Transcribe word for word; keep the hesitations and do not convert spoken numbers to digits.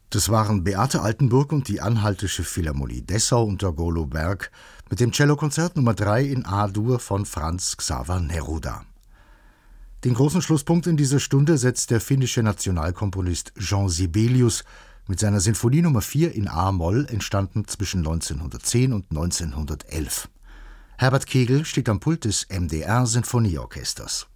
Das waren Beate Altenburg und die Anhaltische Philharmonie Dessau unter Golo Berg mit dem Cellokonzert Nummer drei in A-Dur von Franz Xaver Neruda. Den großen Schlusspunkt in dieser Stunde setzt der finnische Nationalkomponist Jean Sibelius mit seiner Sinfonie Nummer vier in a-Moll, entstanden zwischen neunzehnhundertzehn und neunzehnhundertelf. Herbert Kegel steht am Pult des M D R Sinfonieorchesters.